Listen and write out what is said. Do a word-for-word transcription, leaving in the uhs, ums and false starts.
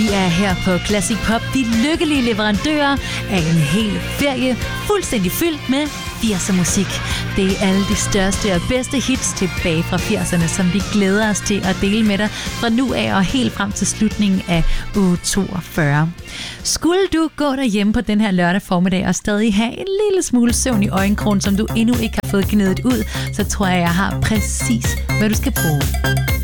Vi er her på Classic Pop, de lykkelige leverandører af en hel ferie, fuldstændig fyldt med firser musik. Det er alle de største og bedste hits tilbage fra firserne, som vi glæder os til at dele med dig fra nu af og helt frem til slutningen af uge toogfyrre. Skulle du gå derhjemme på den her lørdag formiddag og stadig have en lille smule søvn i øjenkrogen, som du endnu ikke har fået gnedet ud, så tror jeg, jeg har præcis, hvad du skal bruge.